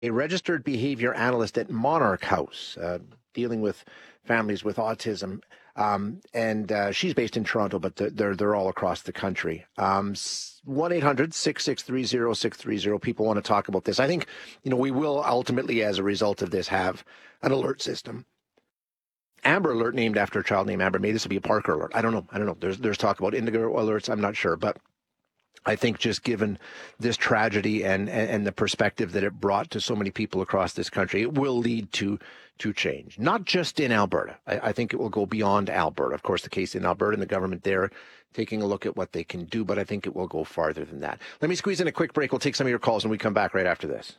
a registered behavior analyst at Monarch House, dealing with families with autism. And she's based in Toronto, but they're all across the country. 1-800-663-0630. People want to talk about this. I think, we will ultimately, as a result of this, have an alert system. Amber Alert, named after a child named Amber. Maybe this will be a Parker Alert. I don't know. There's talk about Indigo Alerts. I'm not sure, but I think just given this tragedy and the perspective that it brought to so many people across this country, it will lead to change, not just in Alberta. I think it will go beyond Alberta. Of course, the case in Alberta and the government there taking a look at what they can do, but I think it will go farther than that. Let me squeeze in a quick break. We'll take some of your calls and we come back right after this.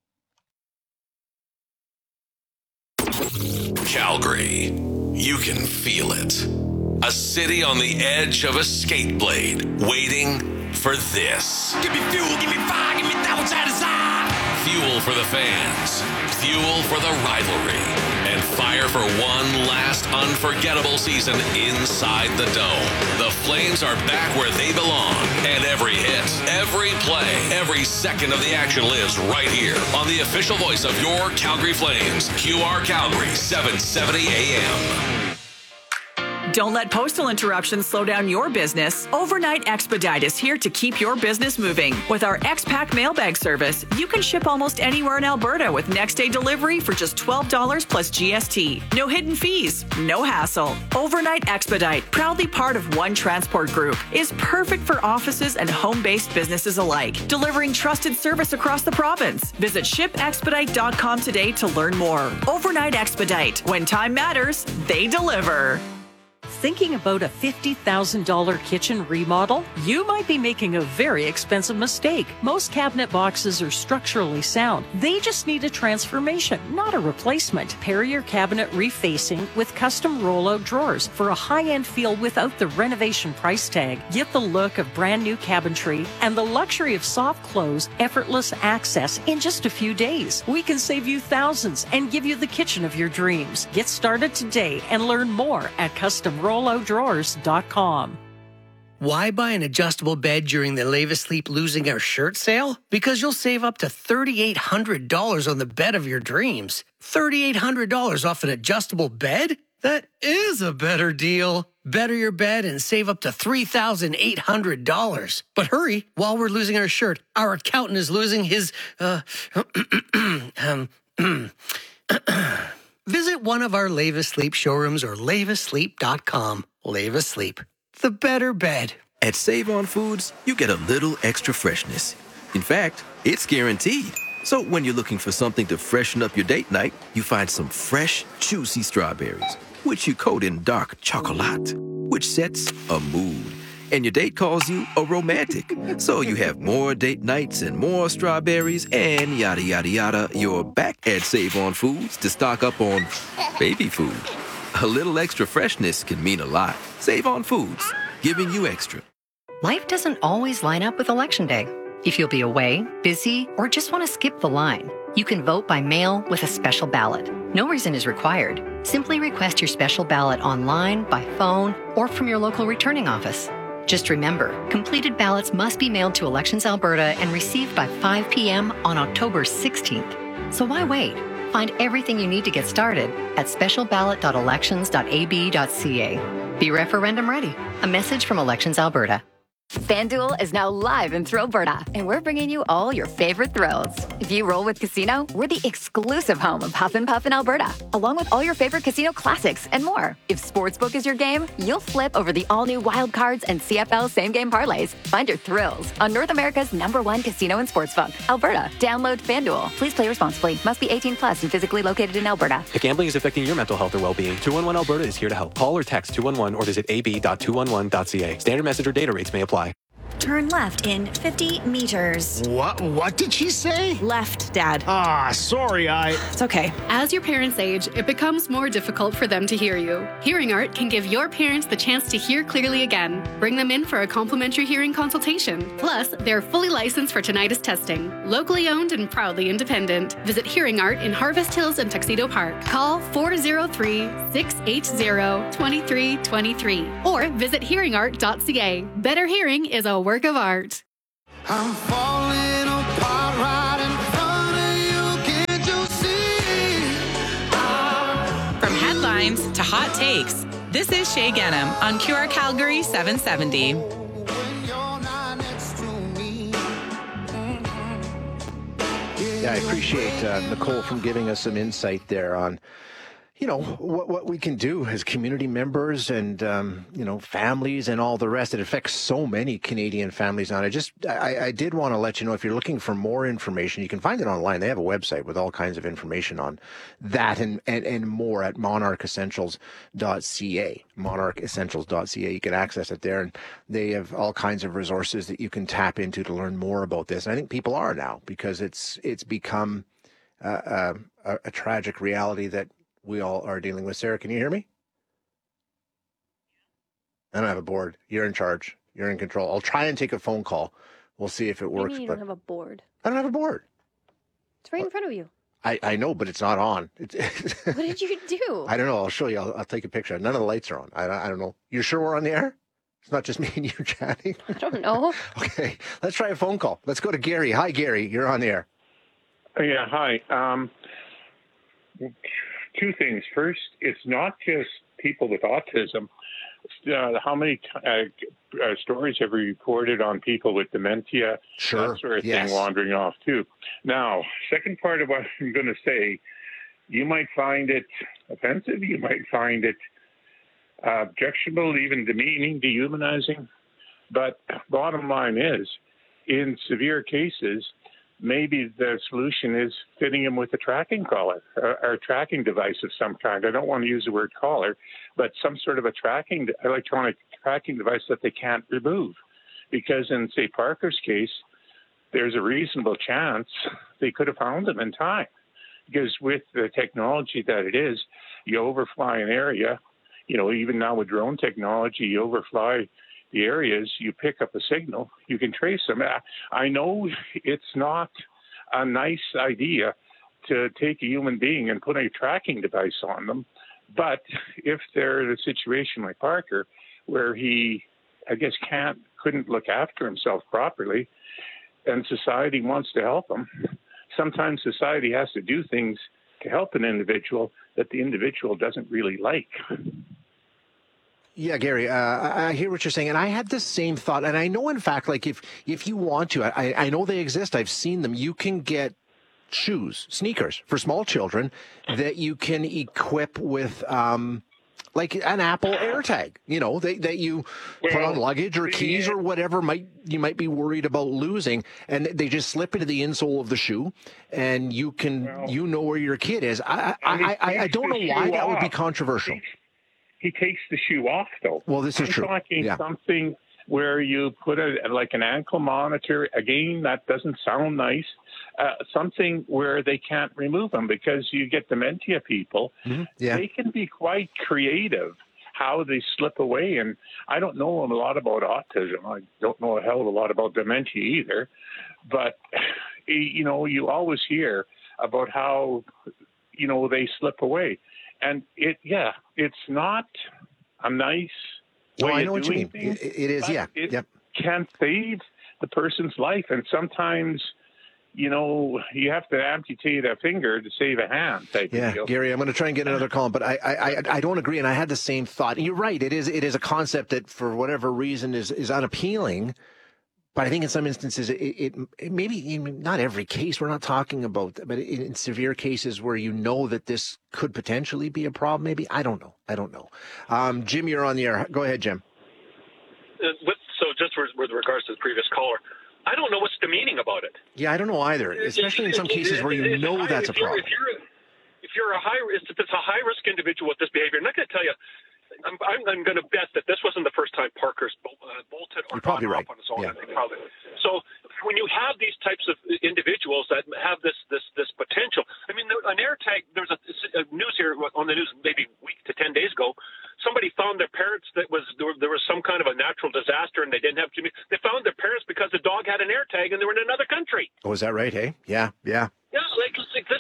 Calgary, you can feel it. A city on the edge of a skate blade, waiting for this. Give me fuel, give me fire, give me that which I desire. Fuel for the fans, fuel for the rivalry, and fire for one last unforgettable season inside the Dome. The Flames are back where they belong, and every hit, every play, every second of the action lives right here on the official voice of your Calgary Flames, QR Calgary, 770 AM. Don't let postal interruptions slow down your business. Overnight Expedite is here to keep your business moving. With our X-Pack mailbag service, you can ship almost anywhere in Alberta with next-day delivery for just $12 plus GST. No hidden fees, no hassle. Overnight Expedite, proudly part of One Transport Group, is perfect for offices and home-based businesses alike, delivering trusted service across the province. Visit shipexpedite.com today to learn more. Overnight Expedite. When time matters, they deliver. Thinking about a $50,000 kitchen remodel? You might be making a very expensive mistake. Most cabinet boxes are structurally sound. They just need a transformation, not a replacement. Pair your cabinet refacing with custom rollout drawers for a high-end feel without the renovation price tag. Get the look of brand new cabinetry and the luxury of soft close, effortless access in just a few days. We can save you thousands and give you the kitchen of your dreams. Get started today and learn more at customrolloutdrawers.com. Why buy an adjustable bed during the Leva Sleep Losing Our Shirt sale? Because you'll save up to $3,800 on the bed of your dreams. $3,800 off an adjustable bed? That is a better deal. Better your bed and save up to $3,800. But hurry, while we're losing our shirt, our accountant is losing his, Visit one of our Leva Sleep showrooms or levasleep.com. Leva Sleep, the better bed. At Save On Foods, you get a little extra freshness. In fact, it's guaranteed. So when you're looking for something to freshen up your date night, you find some fresh, juicy strawberries, which you coat in dark chocolate, which sets a mood. And your date calls you a romantic. So you have more date nights and more strawberries and yada, yada, yada. You're back at Save On Foods to stock up on baby food. A little extra freshness can mean a lot. Save On Foods, giving you extra. Life doesn't always line up with Election Day. If you'll be away, busy, or just want to skip the line, you can vote by mail with a special ballot. No reason is required. Simply request your special ballot online, by phone, or from your local returning office. Just remember, completed ballots must be mailed to Elections Alberta and received by 5 p.m. on October 16th. So why wait? Find everything you need to get started at specialballot.elections.ab.ca. Be referendum ready. A message from Elections Alberta. FanDuel is now live in Thrillberta, and we're bringing you all your favorite thrills. If you roll with Casino, we're the exclusive home of Huff and Puff in Alberta, along with all your favorite casino classics and more. If Sportsbook is your game, you'll flip over the all-new Wild Cards and CFL same-game parlays. Find your thrills on North America's #1 casino and sportsbook, Alberta. Download FanDuel. Please play responsibly. Must be 18 plus and physically located in Alberta. If gambling is affecting your mental health or well-being, 211 Alberta is here to help. Call or text 211 or visit ab.211.ca. Standard message or data rates may apply. Turn left in 50 meters. What did she say? Left, Dad. Sorry, It's okay. As your parents age, it becomes more difficult for them to hear you. Hearing Art can give your parents the chance to hear clearly again. Bring them in for a complimentary hearing consultation. Plus, they're fully licensed for tinnitus testing. Locally owned and proudly independent. Visit Hearing Art in Harvest Hills and Tuxedo Park. Call 403-680-2323 or visit hearingart.ca. Better hearing is a work of art. I'm falling apart right in front of you. headlines to hot takes. This is Shay Genham on QR Calgary 770. Yeah, I appreciate Nicole from giving us some insight there on, what we can do as community members and, families and all the rest. It affects so many Canadian families now. I did want to let you know, if you're looking for more information, you can find it online. They have a website with all kinds of information on that and more at monarchessentials.ca. Monarchessentials.ca. You can access it there, and they have all kinds of resources that you can tap into to learn more about this. And I think people are now, because it's become a tragic reality that we all are dealing with. Sarah, can you hear me? I don't have a board. You're in charge. You're in control. I'll try and take a phone call. We'll see if it works. Maybe you don't have a board. I don't have a board. It's right in front of you. I know, but it's not on. What did you do? I don't know. I'll show you. I'll take a picture. None of the lights are on. I don't know. You sure we're on the air? It's not just me and you chatting? I don't know. Okay. Let's try a phone call. Let's go to Gary. Hi, Gary. You're on the air. Yeah, hi. Two things. First, it's not just people with autism. How many stories have we reported on people with dementia, that sort of thing, wandering off too? Now, second part of what I'm going to say, you might find it offensive, you might find it objectionable, even demeaning, dehumanizing, but bottom line is, in severe cases, maybe the solution is fitting him with a tracking collar or a tracking device of some kind. I don't want to use the word collar, but some sort of a electronic tracking device that they can't remove. Because in, say, Parker's case, there's a reasonable chance they could have found him in time. Because with the technology that it is, you overfly an area, even now with drone technology, you overfly the areas, you pick up a signal, you can trace them. I know it's not a nice idea to take a human being and put a tracking device on them, but if they're in a situation like Parker, where he, I guess, couldn't look after himself properly, and society wants to help him, sometimes society has to do things to help an individual that the individual doesn't really like. Yeah, Gary, I hear what you're saying, and I had the same thought. And I know, in fact, like if you want to, I know they exist. I've seen them. You can get sneakers for small children that you can equip with like an Apple AirTag, that you put on luggage or keys or whatever you might be worried about losing, and they just slip into the insole of the shoe, and you can know where your kid is. I don't know why that would be controversial. He takes the shoe off, though. Well, this is true. I'm talking something where you put like an ankle monitor. Again, that doesn't sound nice. Something where they can't remove them, because you get dementia people. Mm-hmm. Yeah. They can be quite creative how they slip away. And I don't know a lot about autism. I don't know a hell of a lot about dementia either. But, you always hear about how, they slip away. And it's not a nice way I know of what doing you mean. things. It is, yeah. It can save the person's life. And sometimes, you have to amputate a finger to save a hand. Gary, I'm going to try and get another call, but I don't agree. And I had the same thought. You're right. It is a concept that, for whatever reason, is unappealing. But I think in some instances, it maybe not every case we're not talking about, but in severe cases where that this could potentially be a problem, maybe. I don't know. Jim, you're on the air. Go ahead, Jim. So just with regards to the previous caller, I don't know what's demeaning about it. Yeah, I don't know either, especially in some cases where that's a problem. If it's a high-risk individual with this behavior, I'm not going to tell you, I'm going to bet that this wasn't the first time Parker's bolted or gone off on his own. Yeah. So when you have these types of individuals that have this potential, I mean, an AirTag, there's a news here on the news maybe a week to 10 days ago, somebody found their parents there was some kind of a natural disaster and they didn't have they found their parents because the dog had an AirTag and they were in another country. Oh, is that right, hey? Yeah. Yeah, like this,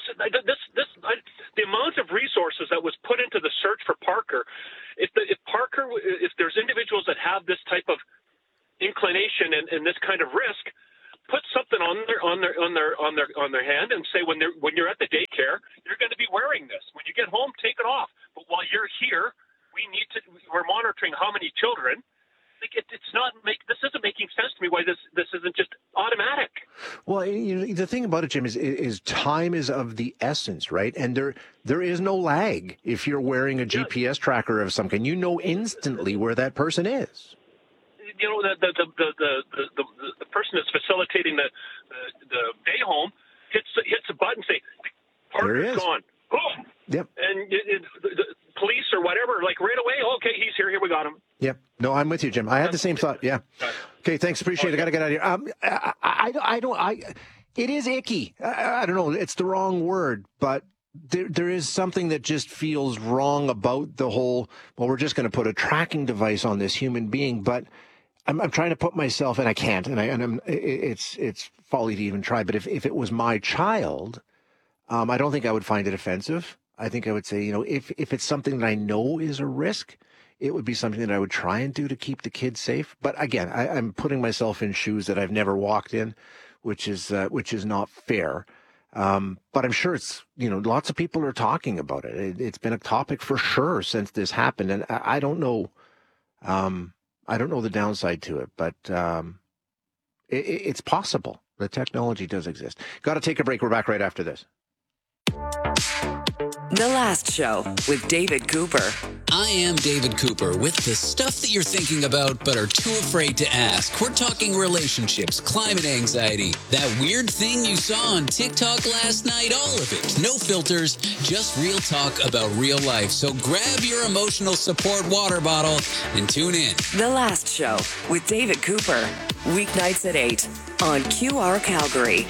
the amount of resources that was put into the search for Parker, if there's individuals that have this type of inclination and this kind of risk, put something on their hand and say when you're at the daycare, you're going to be wearing this. When you get home, take it off. But while you're the thing about it, Jim, is time is of the essence, right? And there is no lag. If you're wearing a GPS tracker of some kind, you know instantly where that person is. You know, the person that's facilitating the day home hits a button, say, Parker's gone. Boom. Yep. And the police or whatever, like right away, okay, he's here. Here, we got him. Yep. No, I'm with you, Jim. I had the same thought. Yeah. Okay, thanks. Appreciate it. I got to get out of here. It is icky. I don't know. It's the wrong word, but there is something that just feels wrong about the whole, well, we're just going to put a tracking device on this human being, but I'm trying to put myself, and I can't, it's folly to even try, but if it was my child, I don't think I would find it offensive. I think I would say, if it's something that I know is a risk, it would be something that I would try and do to keep the kids safe. But again, I'm putting myself in shoes that I've never walked in, which is not fair. But I'm sure it's, lots of people are talking about it. It's been a topic for sure since this happened. And I don't know. I don't know the downside to it, but it's possible. The technology does exist. Got to take a break. We're back right after this. The Last Show with David Cooper. I am David Cooper with the stuff that you're thinking about but are too afraid to ask. We're talking relationships, climate anxiety, that weird thing you saw on TikTok last night, all of it. No filters, just real talk about real life. So grab your emotional support water bottle and tune in. The Last Show with David Cooper. Weeknights at 8 on QR Calgary.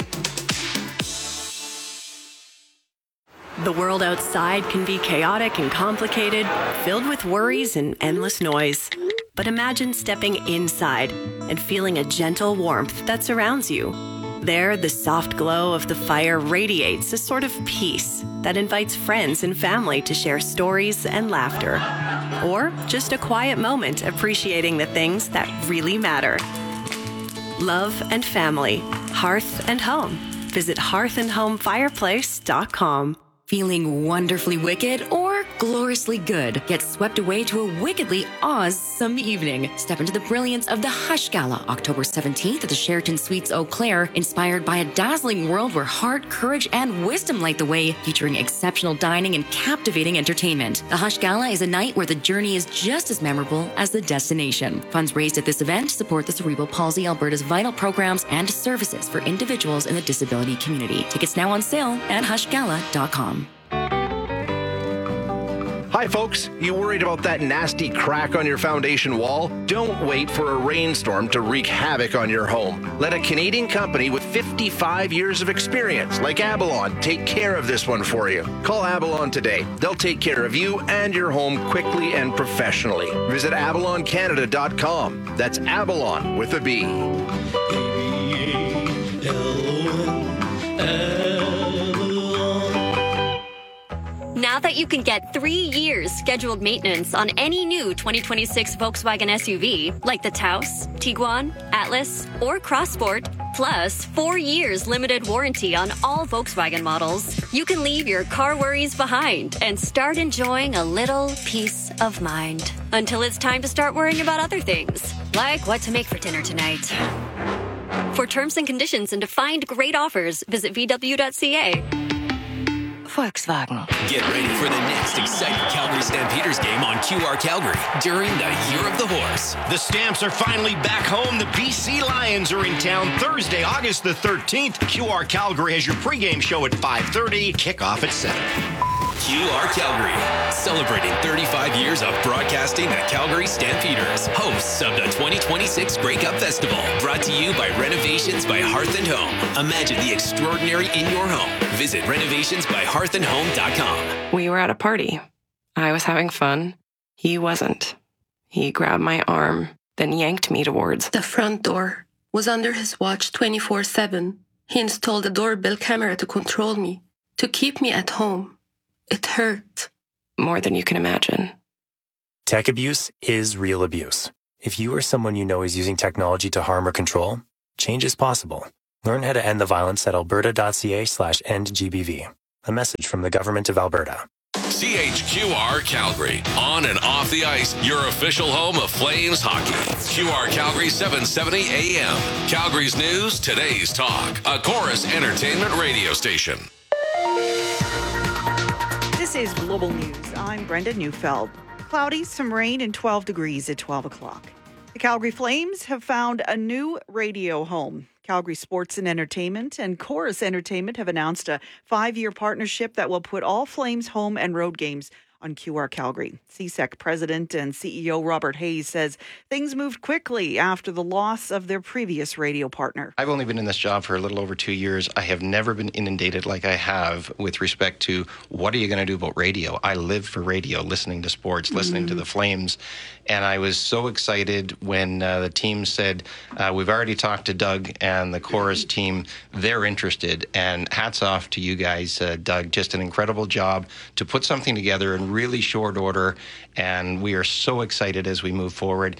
The world outside can be chaotic and complicated, filled with worries and endless noise. But imagine stepping inside and feeling a gentle warmth that surrounds you. There, the soft glow of the fire radiates a sort of peace that invites friends and family to share stories and laughter. Or just a quiet moment appreciating the things that really matter. Love and family, hearth and home. Visit hearthandhomefireplace.com. Feeling wonderfully wicked or gloriously good? Get swept away to a wickedly awesome evening. Step into the brilliance of the Hush Gala, October 17th at the Sheraton Suites Eau Claire, inspired by a dazzling world where heart, courage, and wisdom light the way, featuring exceptional dining and captivating entertainment. The Hush Gala is a night where the journey is just as memorable as the destination. Funds raised at this event support the Cerebral Palsy Alberta's vital programs and services for individuals in the disability community. Tickets now on sale at hushgala.com. Hi, folks. You worried about that nasty crack on your foundation wall? Don't wait for a rainstorm to wreak havoc on your home. Let a Canadian company with 55 years of experience, like Abalon, take care of this one for you. Call Abalon today. They'll take care of you and your home quickly and professionally. Visit abaloncanada.com. That's Abalon with a B. Now that you can get 3 years scheduled maintenance on any new 2026 Volkswagen SUV, like the Taos, Tiguan, Atlas, or Crossport, plus 4 years limited warranty on all Volkswagen models, you can leave your car worries behind and start enjoying a little peace of mind. Until it's time to start worrying about other things, like what to make for dinner tonight. For terms and conditions and to find great offers, visit VW.ca. Volkswagen. Get ready for the next exciting Calgary Stampeders game on QR Calgary during the Year of the Horse. The Stamps are finally back home. The BC Lions are in town Thursday, August the 13th. QR Calgary has your pregame show at 5:30, kickoff at 7. QR Calgary, celebrating 35 years of broadcasting the Calgary Stampeders, hosts of the 2026 Grey Cup Festival, brought to you by Renovations by Hearth and Home. Imagine the extraordinary in your home. Visit renovationsbyhearthandhome.com. We were at a party. I was having fun. He wasn't. He grabbed my arm, then yanked me towards the front door. Was under his watch 24/7. He installed a doorbell camera to control me, to keep me at home. It hurt. More than you can imagine. Tech abuse is real abuse. If you or someone you know is using technology to harm or control, change is possible. Learn how to end the violence at alberta.ca/endgbv. A message from the Government of Alberta. CHQR Calgary. On and off the ice, your official home of Flames hockey. QR Calgary 770 AM. Calgary's news, today's talk. A Chorus Entertainment radio station. This is Global News. I'm Brenda Neufeld. Cloudy, some rain, and 12 degrees at 12 o'clock. The Calgary Flames have found a new radio home. Calgary Sports and Entertainment and Chorus Entertainment have announced a 5-year partnership that will put all Flames home and road games on QR Calgary. CSEC President and CEO Robert Hayes says things moved quickly after the loss of their previous radio partner. I've only been in this job for a little over 2 years. I have never been inundated like I have with respect to what are you going to do about radio? I live for radio, listening to sports, listening to the Flames. And I was so excited when the team said, we've already talked to Doug and the Chorus team. They're interested. And hats off to you guys, Doug. Just an incredible job to put something together in really short order. And we are so excited as we move forward.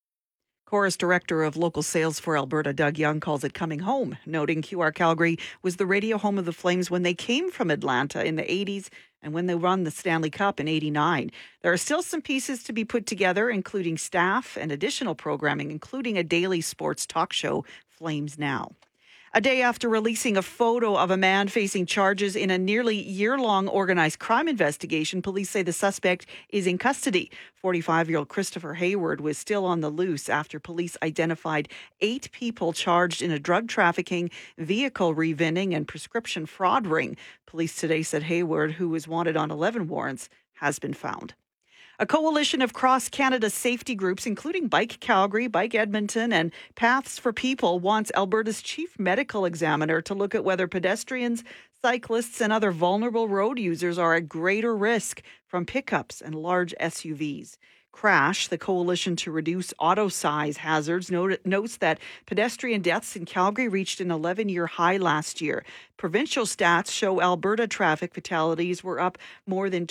Chorus Director of Local Sales for Alberta, Doug Young, calls it coming home, noting QR Calgary was the radio home of the Flames when they came from Atlanta in the 80s and when they won the Stanley Cup in 89. There are still some pieces to be put together, including staff and additional programming, including a daily sports talk show, Flames Now. A day after releasing a photo of a man facing charges in a nearly year-long organized crime investigation, police say the suspect is in custody. 45-year-old Christopher Hayward was still on the loose after police identified 8 people charged in a drug trafficking, vehicle revinning, and prescription fraud ring. Police today said Hayward, who was wanted on 11 warrants, has been found. A coalition of cross-Canada safety groups, including Bike Calgary, Bike Edmonton, and Paths for People, wants Alberta's chief medical examiner to look at whether pedestrians, cyclists, and other vulnerable road users are at greater risk from pickups and large SUVs. Crash, the coalition to reduce auto size hazards, notes that pedestrian deaths in Calgary reached an 11-year high last year. Provincial stats show Alberta traffic fatalities were up more than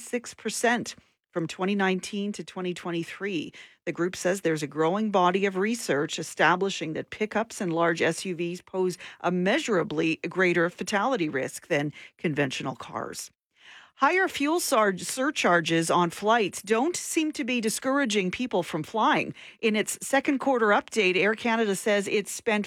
26%. From 2019 to 2023, the group says there's a growing body of research establishing that pickups and large SUVs pose a measurably greater fatality risk than conventional cars. Higher fuel surcharges on flights don't seem to be discouraging people from flying. In its second quarter update, Air Canada says it spent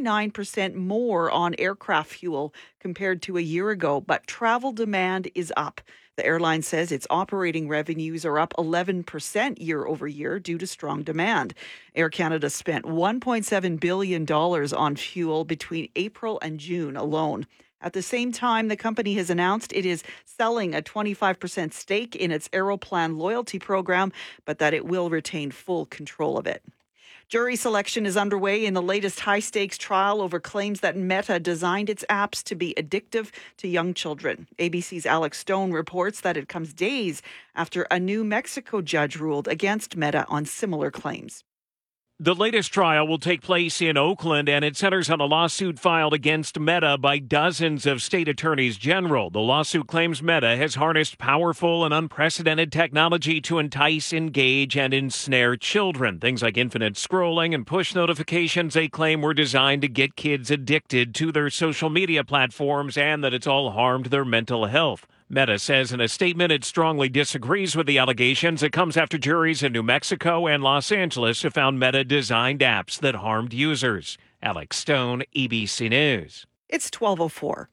49% more on aircraft fuel compared to a year ago, but travel demand is up. The airline says its operating revenues are up 11% year over year due to strong demand. Air Canada spent $1.7 billion on fuel between April and June alone. At the same time, the company has announced it is selling a 25% stake in its Aeroplan loyalty program, but that it will retain full control of it. Jury selection is underway in the latest high-stakes trial over claims that Meta designed its apps to be addictive to young children. ABC's Alex Stone reports that it comes days after a New Mexico judge ruled against Meta on similar claims. The latest trial will take place in Oakland, and it centers on a lawsuit filed against Meta by dozens of state attorneys general. The lawsuit claims Meta has harnessed powerful and unprecedented technology to entice, engage, and ensnare children. Things like infinite scrolling and push notifications they claim were designed to get kids addicted to their social media platforms, and that it's all harmed their mental health. Meta says in a statement it strongly disagrees with the allegations. It comes after juries in New Mexico and Los Angeles have found Meta designed apps that harmed users. Alex Stone, ABC News. It's 12:04.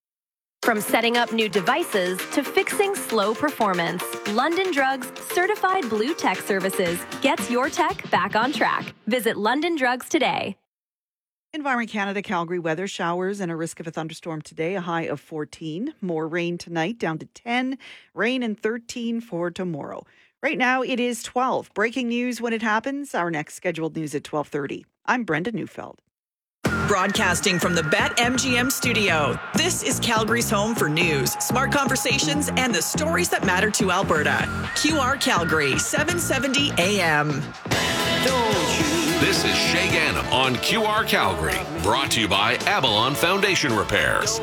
From setting up new devices to fixing slow performance, London Drugs certified blue tech services gets your tech back on track. Visit London Drugs today. Environment Canada, Calgary weather, showers and a risk of a thunderstorm today, a high of 14. More rain tonight, down to 10. Rain and 13 for tomorrow. Right now, it is 12. Breaking news when it happens. Our next scheduled news at 12:30. I'm Brenda Neufeld. Broadcasting from the BetMGM studio, this is Calgary's home for news, smart conversations, and the stories that matter to Alberta. QR Calgary, 770 AM. This is Shay Ganem on QR Calgary, brought to you by Avalon Foundation Repairs.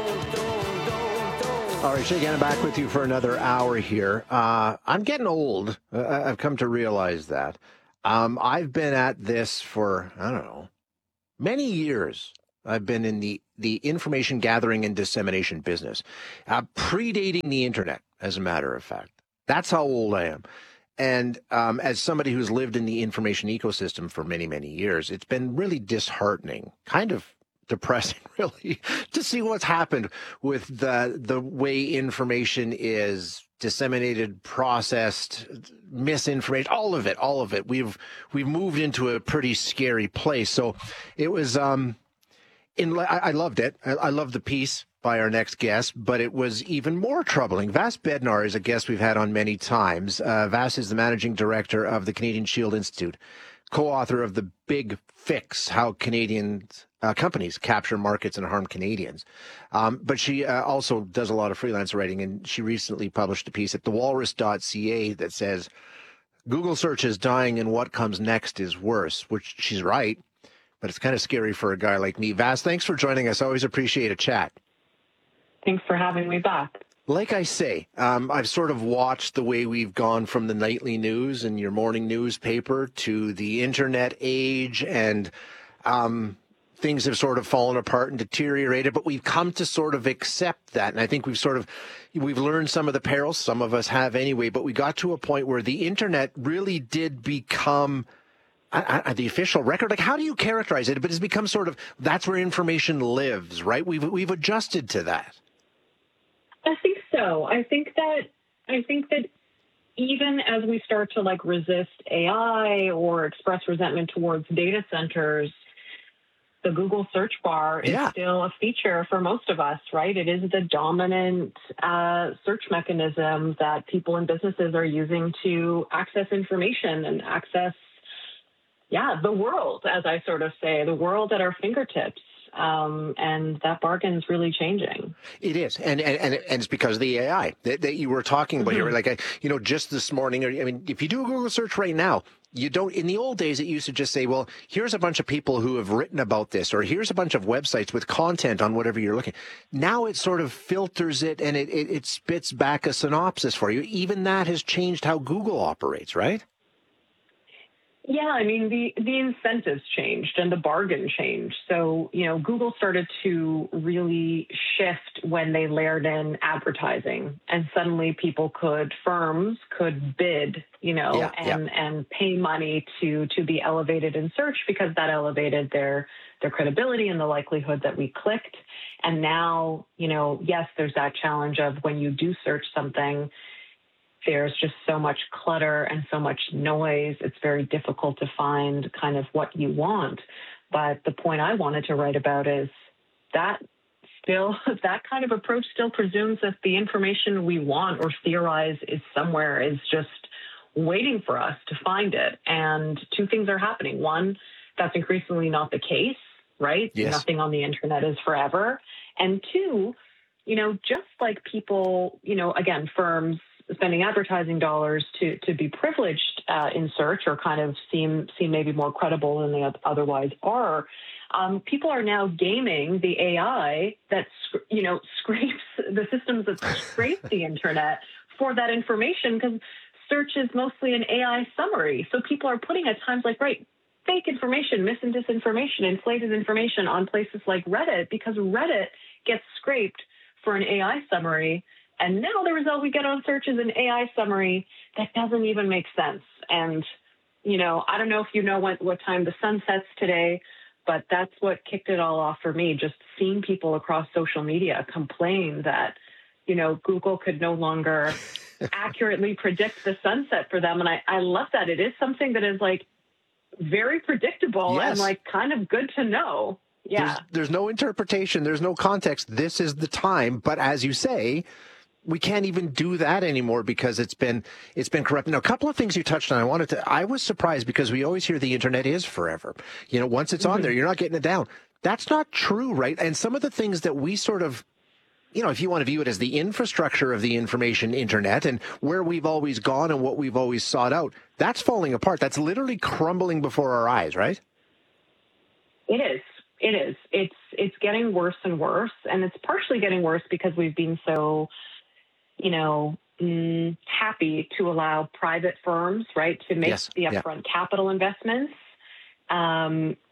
All right, Shay Ganem back with you for another hour here. I'm getting old. I've come to realize that. I've been at this for, I don't know, many years. I've been in the information gathering and dissemination business, predating the internet, as a matter of fact. That's how old I am. And as somebody who's lived in the information ecosystem for many, many years, it's been really disheartening, kind of depressing, really, to see what's happened with the way information is disseminated, processed, misinformation, all of it. We've moved into a pretty scary place. So it was, I loved it. I loved the piece by our next guest, but it was even more troubling. Vas Bednar is a guest we've had on many times. Vas is the managing director of the Canadian Shield Institute, co-author of The Big Fix, How Canadian Companies Capture Markets and Harm Canadians. But she also does a lot of freelance writing, and she recently published a piece at thewalrus.ca that says, Google search is dying and what comes next is worse, which she's right, but it's kind of scary for a guy like me. Vas, thanks for joining us. I always appreciate a chat. Thanks for having me back. Like I say, I've sort of watched the way we've gone from the nightly news and your morning newspaper to the internet age, and things have sort of fallen apart and deteriorated, but we've come to sort of accept that. And I think we've learned some of the perils, some of us have anyway, but we got to a point where the internet really did become the official record. Like, how do you characterize it? But it's become sort of, that's where information lives, right? We've adjusted to that. I think so. I think that even as we start to resist AI or express resentment towards data centers, the Google search bar is still a feature for most of us, right? It is the dominant search mechanism that people and businesses are using to access information and access, the world, as I sort of say, the world at our fingertips. And that bargain's really changing. It is. And it's because of the AI that you were talking about here. Like, just this morning, if you do a Google search right now, you don't, in the old days, it used to just say, well, here's a bunch of people who have written about this, or here's a bunch of websites with content on whatever you're looking. Now it sort of filters it and it spits back a synopsis for you. Even that has changed how Google operates, right? Yeah, the incentives changed and the bargain changed. So, Google started to really shift when they layered in advertising, and suddenly firms could bid, and pay money to be elevated in search, because that elevated their credibility and the likelihood that we clicked. And now, yes, there's that challenge of when you do search something, there's just so much clutter and so much noise. It's very difficult to find kind of what you want. But the point I wanted to write about is that kind of approach still presumes that the information we want or theorize is somewhere, is just waiting for us to find it. And two things are happening. One, that's increasingly not the case, right? Yes. Nothing on the internet is forever. And two, just like people, again, firms spending advertising dollars to be privileged in search, or kind of seem maybe more credible than they otherwise are. People are now gaming the AI that scrapes the systems that scrape the internet for that information, because search is mostly an AI summary. So people are putting at times fake information, mis and disinformation, inflated information on places like Reddit, because Reddit gets scraped for an AI summary. And now the result we get on search is an AI summary that doesn't even make sense. And, I don't know if you know what time the sun sets today, but that's what kicked it all off for me. Just seeing people across social media complain that, Google could no longer accurately predict the sunset for them. And I love that. It is something that is very predictable and kind of good to know. Yeah. There's no interpretation. There's no context. This is the time. But as you say, we can't even do that anymore because it's been corrupted. Now, a couple of things you touched on. I was surprised because we always hear the internet is forever. Once it's on there, you're not getting it down. That's not true, right? And some of the things that we sort of, if you want to view it as the infrastructure of the information internet and where we've always gone and what we've always sought out, that's falling apart. That's literally crumbling before our eyes, right? It is. It's getting worse and worse. And it's partially getting worse because we've been so happy to allow private firms, right, to make the upfront capital investments.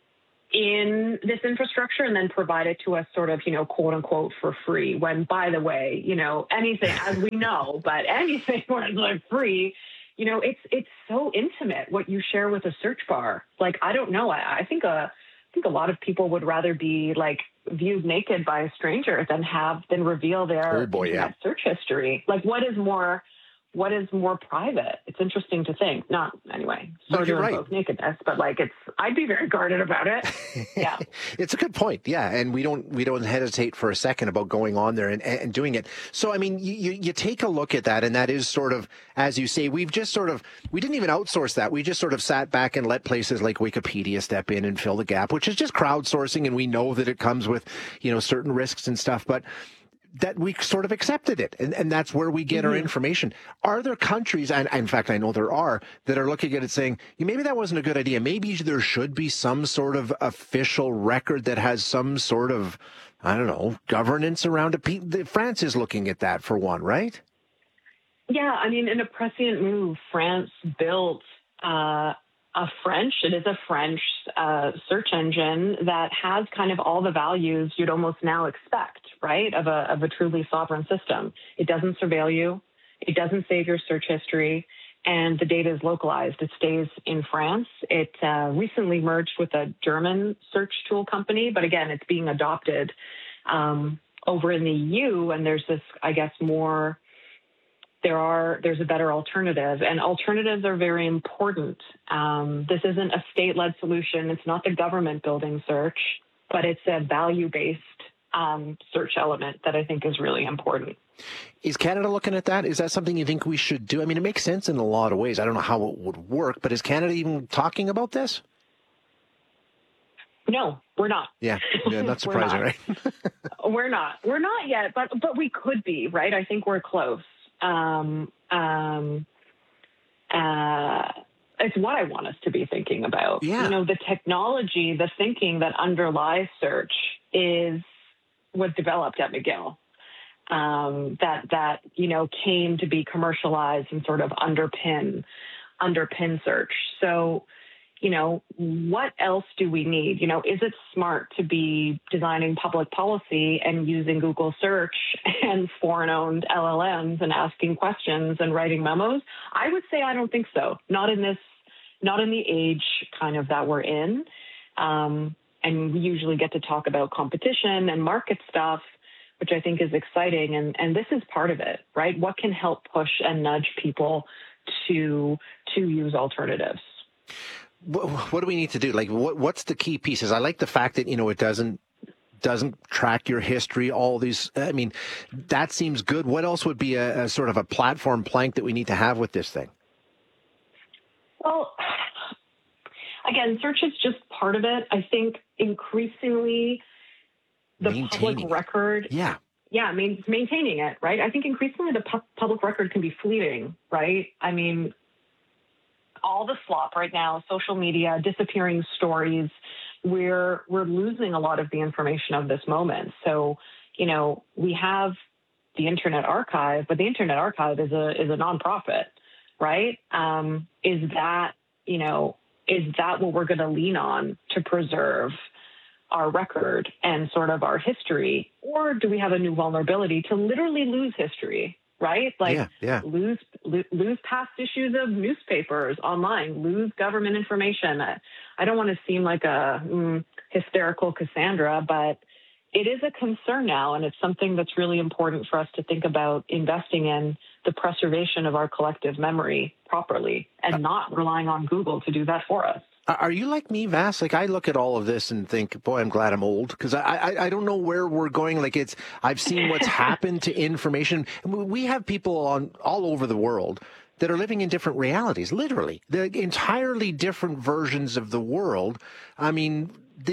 in this infrastructure and then provide it to us sort of, quote unquote, for free. When, by the way, anything, as we know, but anything where it's like free, it's so intimate what you share with a search bar. Like, I don't know. I think a lot of people would rather be like viewed naked by a stranger than reveal their internet search history. Like, what is more private? It's interesting to think. Not anyway. So you're right. Nakedness, but I'd be very guarded about it. Yeah, it's a good point. Yeah, and we don't hesitate for a second about going on there and doing it. So I mean, you take a look at that, and that is sort of, as you say, we didn't even outsource that. We just sort of sat back and let places like Wikipedia step in and fill the gap, which is just crowdsourcing, and we know that it comes with certain risks and stuff, but that we sort of accepted it. And that's where we get our information. Are there countries, and in fact, I know there are, that are looking at it saying, maybe that wasn't a good idea. Maybe there should be some sort of official record that has some sort of, I don't know, governance around it. France is looking at that for one, right? Yeah, I mean, in a prescient move, France built it is a French search engine that has kind of all the values you'd almost now expect, right, of a truly sovereign system. It doesn't surveil you. It doesn't save your search history. And the data is localized. It stays in France. It recently merged with a German search tool company. But again, it's being adopted over in the EU. And there's this, I guess, there's a better alternative, and alternatives are very important. This isn't a state-led solution. It's not the government building search, but it's a value-based search element that I think is really important. Is Canada looking at that? Is that something you think we should do? I mean, it makes sense in a lot of ways. I don't know how it would work, but is Canada even talking about this? No, we're not. Yeah, not surprising, right? We're not yet, but we could be, right? I think we're close. It's what I want us to be thinking about. Yeah. The technology, the thinking that underlies search was developed at McGill. That came to be commercialized and sort of underpin search. So, what else do we need? Is it smart to be designing public policy and using Google search and foreign-owned LLMs and asking questions and writing memos? I would say I don't think so. Not in the age kind of that we're in. And we usually get to talk about competition and market stuff, which I think is exciting. And this is part of it, right? What can help push and nudge people to use alternatives? What do we need to do? Like, what's the key pieces? I like the fact that, it doesn't track your history, all these. I mean, that seems good. What else would be a sort of a platform plank that we need to have with this thing? Well, again, search is just part of it. I think increasingly the public record. Yeah. Yeah, I mean, maintaining it, right? I think increasingly the public record can be fleeting, right? I mean, all the slop right now, social media, disappearing stories, we're losing a lot of the information of this moment. So, we have the Internet Archive, but the Internet Archive is a nonprofit, right? Is that what we're going to lean on to preserve our record and sort of our history? Or do we have a new vulnerability to literally lose history? Right? Lose past issues of newspapers online, lose government information. I don't want to seem like a hysterical Cassandra, but it is a concern now, and it's something that's really important for us to think about investing in the preservation of our collective memory properly and not relying on Google to do that for us. Are you like me, Vass? Like, I look at all of this and think, boy, I'm glad I'm old, because I don't know where we're going. Like, I've seen what's happened to information. We have people all over the world that are living in different realities, literally. They're entirely different versions of the world. I mean,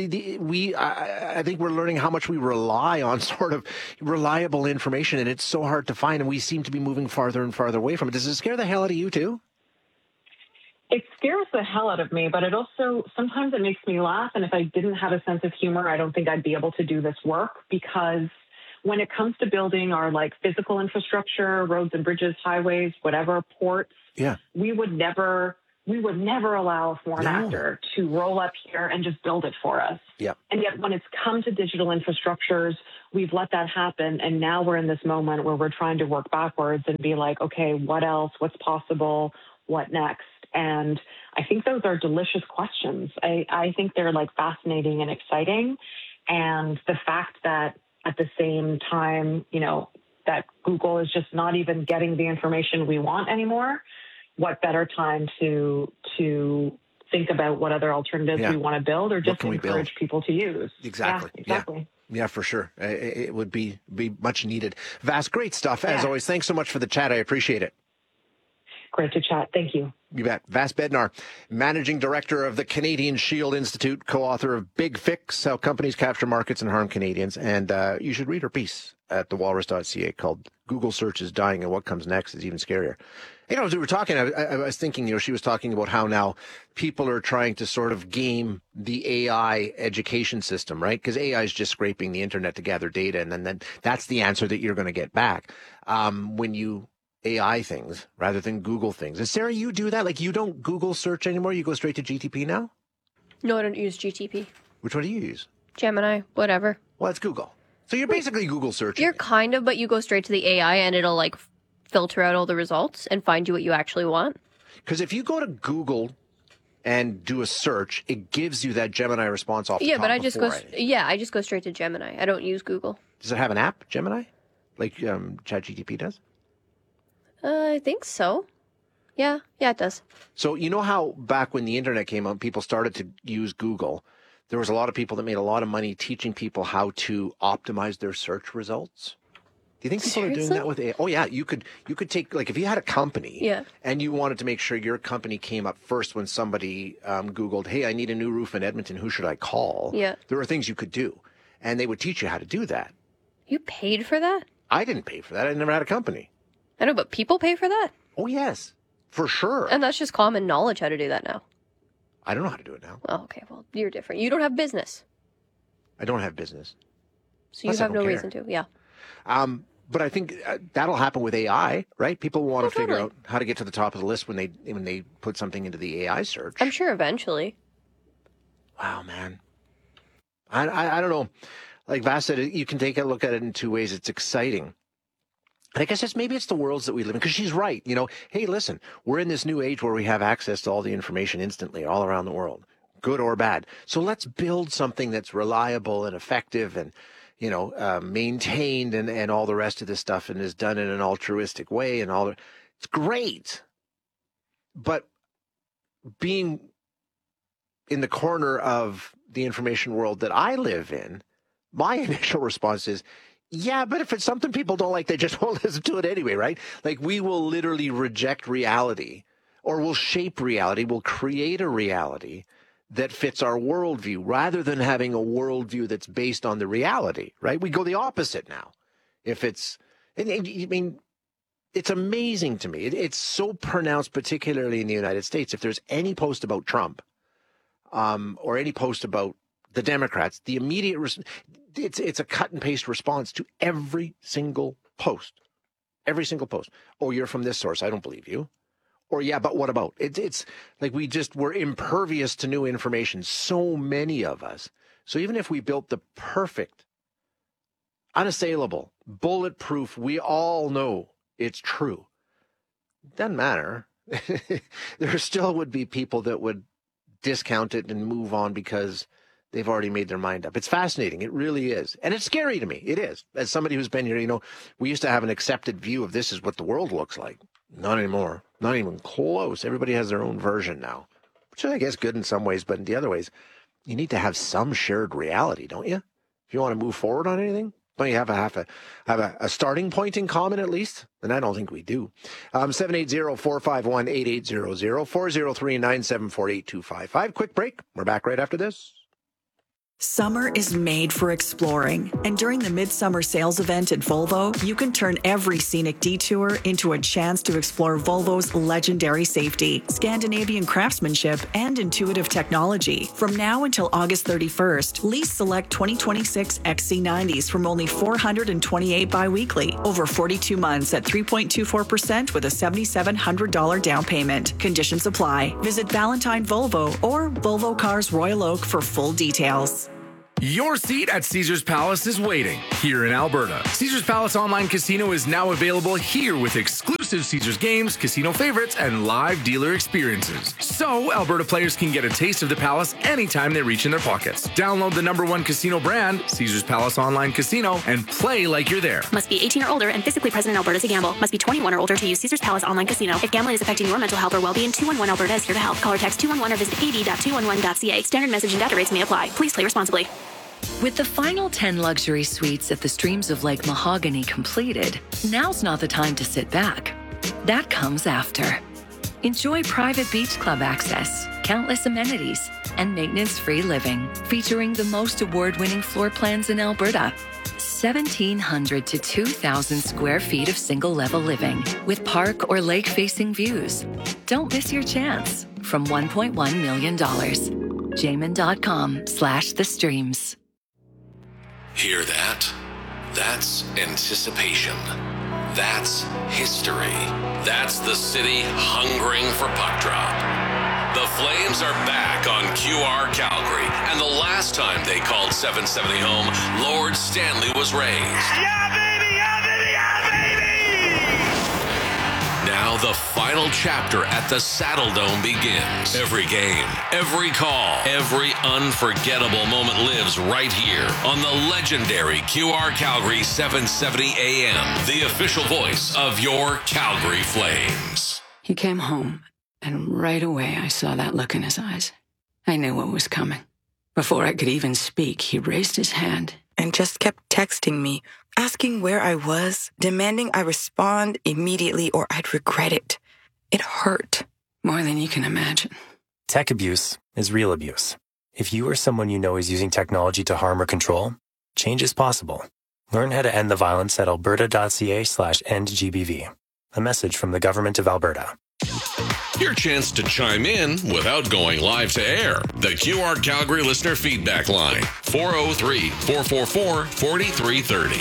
I think we're learning how much we rely on sort of reliable information, and it's so hard to find, and we seem to be moving farther and farther away from it. Does it scare the hell out of you, too? It scares the hell out of me, but it also, sometimes it makes me laugh. And if I didn't have a sense of humor, I don't think I'd be able to do this work, because when it comes to building our physical infrastructure, roads and bridges, highways, whatever, ports, we would never we would never allow a foreign actor to roll up here and just build it for us. Yep. And yet when it's come to digital infrastructures, we've let that happen. And now we're in this moment where we're trying to work backwards and be like, okay, what else? What's possible? What next? And I think those are delicious questions. I think they're like fascinating and exciting. And the fact that at the same time, you know, that Google is just not even getting the information we want anymore, what better time to think about what other alternatives we want to build or just encourage people to use. Exactly. Yeah, exactly. Yeah, for sure. It would be much needed. Vas, great stuff. As always, thanks so much for the chat. I appreciate it. Great to chat. Thank you. You bet. Vas Bednar, Managing Director of the Canadian Shield Institute, co-author of Big Fix, How Companies Capture Markets and Harm Canadians. And you should read her piece at thewalrus.ca called Google Search is Dying and What Comes Next is Even Scarier. You know, as we were talking, I was thinking, you know, she was talking about how now people are trying to sort of game the AI education system, right? Because AI is just scraping the internet to gather data, and then that's the answer that you're going to get back when you AI things rather than Google things. And Sarah, you do that? Like, you don't Google search anymore? You go straight to GTP now? No, I don't use GTP. Which one do you use? Gemini, whatever. Well, it's Google. So you're basically Google searching. You're kind of, but you go straight to the AI and it'll like filter out all the results and find you what you actually want. Because if you go to Google and do a search, it gives you that Gemini response off the top but I just go. already. I just go straight to Gemini. I don't use Google. Does it have an app, Gemini, like ChatGPT does? I think so. Yeah, it does. So you know how back when the internet came out, people started to use Google. There was a lot of people that made a lot of money teaching people how to optimize their search results. Do you think people are doing that with AI? Oh yeah, you could take, like, if you had a company and you wanted to make sure your company came up first when somebody Googled, hey, I need a new roof in Edmonton, who should I call? Yeah. There were things you could do, and they would teach you how to do that. You paid for that? I didn't pay for that. I never had a company. I know, but people pay for that? Oh, yes, for sure. And that's just common knowledge how to do that now. I don't know how to do it now. Oh, okay, well, you're different. You don't have business. I don't have business. So you have no reason to, yeah. But I think that'll happen with AI, right? People want to figure out how to get to the top of the list when they put something into the AI search. I'm sure eventually. Wow, man. I don't know. Like Vas said, you can take a look at it in two ways. It's exciting. And I guess maybe it's the worlds that we live in, because she's right. You know, hey, listen, we're in this new age where we have access to all the information instantly all around the world, good or bad. So let's build something that's reliable and effective and, you know, maintained and all the rest of this stuff, and is done in an altruistic way and all. It's great. But being in the corner of the information world that I live in, my initial response is, yeah, but if it's something people don't like, they just won't listen to it anyway, right? Like, we will literally reject reality, or we'll shape reality. We'll create a reality that fits our worldview rather than having a worldview that's based on the reality, right? We go the opposite now. If it's, I mean, it's amazing to me. It's so pronounced, particularly in the United States. If there's any post about Trump, or any post about the Democrats, the immediate it's a cut and paste response to every single post. Every single post. Oh, you're from this source. I don't believe you. Or, yeah, but what about? It's like we're impervious to new information. So many of us. So even if we built the perfect, unassailable, bulletproof, we all know it's true. Doesn't matter. There still would be people that would discount it and move on because they've already made their mind up. It's fascinating. It really is. And it's scary to me. It is. As somebody who's been here, you know, we used to have an accepted view of this is what the world looks like. Not anymore. Not even close. Everybody has their own version now, which is, I guess, good in some ways, but in the other ways, you need to have some shared reality, don't you? If you want to move forward on anything, don't you have a starting point in common at least? And I don't think we do. 780-451-8800, 403-974-8255. Quick break. We're back right after this. Summer is made for exploring, and during the Midsummer Sales event at Volvo, you can turn every scenic detour into a chance to explore Volvo's legendary safety, Scandinavian craftsmanship, and intuitive technology. From now until August 31st, lease select 2026 XC90s from only $428 bi-weekly, over 42 months at 3.24% with a $7,700 down payment. Conditions apply. Visit Valentine Volvo or Volvo Cars Royal Oak for full details. Your seat at Caesars Palace is waiting here in Alberta. Caesars Palace Online Casino is now available here with exclusive Caesars games, casino favorites, and live dealer experiences. So Alberta players can get a taste of the Palace anytime they reach in their pockets. Download the #1 casino brand, Caesars Palace Online Casino, and play like you're there. Must be 18 or older and physically present in Alberta to gamble. Must be 21 or older to use Caesars Palace Online Casino. If gambling is affecting your mental health or well-being, 211 Alberta is here to help. Call or text 211 or visit ad.211.ca. Standard message and data rates may apply. Please play responsibly. With the final 10 luxury suites at the Streams of Lake Mahogany completed, now's not the time to sit back. That comes after. Enjoy private beach club access, countless amenities, and maintenance-free living, featuring the most award-winning floor plans in Alberta. 1,700 to 2,000 square feet of single-level living with park or lake-facing views. Don't miss your chance. From $1.1 million. Jamin.com/thestreams. Hear that? That's anticipation. That's history. That's the city hungering for puck drop. The Flames are back on QR Calgary, and the last time they called 770 home, Lord Stanley was raised. Yeah, baby! Yeah, baby! Yeah, baby! Now the final chapter at the Saddle Dome begins. Every game, every call, every unforgettable moment lives right here on the legendary QR Calgary 770 AM, the official voice of your Calgary Flames. He came home, and right away I saw that look in his eyes. I knew what was coming. Before I could even speak, he raised his hand and just kept texting me, asking where I was, demanding I respond immediately or I'd regret it. It hurt. More than you can imagine. Tech abuse is real abuse. If you or someone you know is using technology to harm or control, change is possible. Learn how to end the violence at alberta.ca/endgbv. A message from the Government of Alberta. Your chance to chime in without going live to air. The QR Calgary listener feedback line, 403-444-4330.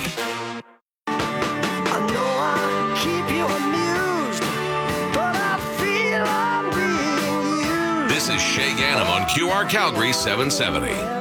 This is Shay Ganem on QR Calgary 770.